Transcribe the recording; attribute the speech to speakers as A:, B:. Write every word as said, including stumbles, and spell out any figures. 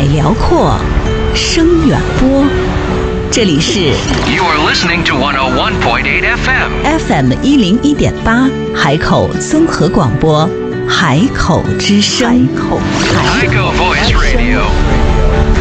A: 海辽阔，声远播。这里是
B: You are listening to one oh one point eight F M
A: F M 一零一点八海口综合广播，海口之声。
B: 海口 Voice Radio。